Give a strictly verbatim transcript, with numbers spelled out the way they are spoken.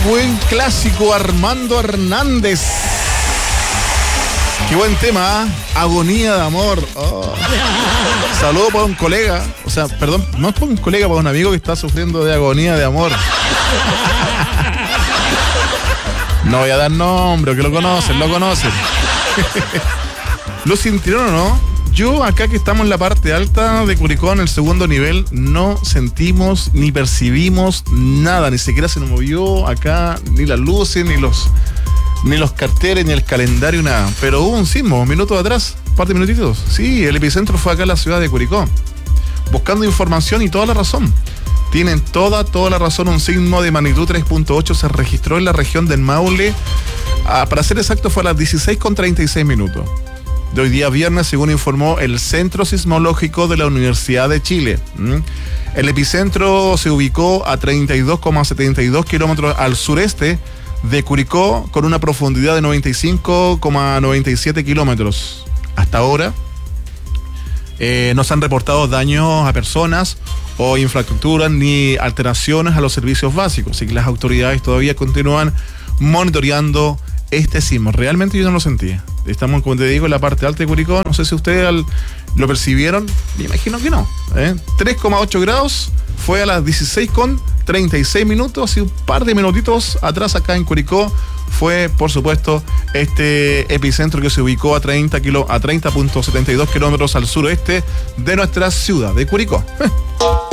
buen clásico, Armando Hernández. Qué buen tema, ¿eh? Agonía de amor. Oh. Saludo para un colega, o sea, perdón, no es para un colega, para un amigo que está sufriendo de agonía de amor. No voy a dar nombre, que lo conocen, lo conocen. ¿Lo sintieron o no? Yo acá que estamos en la parte alta de Curicó, en el segundo nivel, no sentimos ni percibimos nada, ni siquiera se nos movió acá ni las luces, ni los ni los carteles, ni el calendario, nada. Pero hubo un sismo, minutos atrás, un par de minutitos. Sí, el epicentro fue acá en la ciudad de Curicó. Buscando información y toda la razón. Tienen toda, toda la razón. Un sismo de magnitud tres punto ocho se registró en la región del Maule. Ah, para ser exacto, fue a las dieciséis con treinta y seis minutos. De hoy día viernes, según informó el Centro Sismológico de la Universidad de Chile. ¿Mm? El epicentro se ubicó a treinta y dos coma setenta y dos kilómetros al sureste de Curicó, con una profundidad de noventa y cinco coma noventa y siete kilómetros. Hasta ahora eh, no se han reportado daños a personas o infraestructuras ni alteraciones a los servicios básicos, así que las autoridades todavía continúan monitoreando este sismo. Realmente yo no lo sentía. Estamos, como te digo, en la parte alta de Curicó. No sé si ustedes al, lo percibieron. Me imagino que no. ¿eh? tres coma ocho grados fue a las dieciséis con treinta y seis minutos. Y un par de minutitos atrás acá en Curicó fue, por supuesto, este epicentro que se ubicó a treinta kilo, a treinta punto setenta y dos kilómetros al suroeste de nuestra ciudad de Curicó.